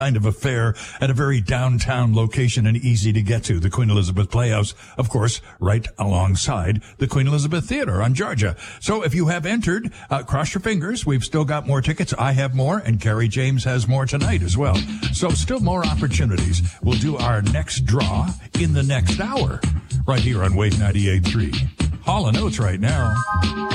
kind of affair at a very downtown location and easy to get to. The Queen Elizabeth Playhouse, of course, right alongside the Queen Elizabeth Theater on Georgia. So if you have entered, cross your fingers. We've still got more tickets. I have more, and Kerry James has more tonight as well. So still more opportunities. We'll do our next draw in the next hour right here on Wave 98.3. Hall & Oates right now.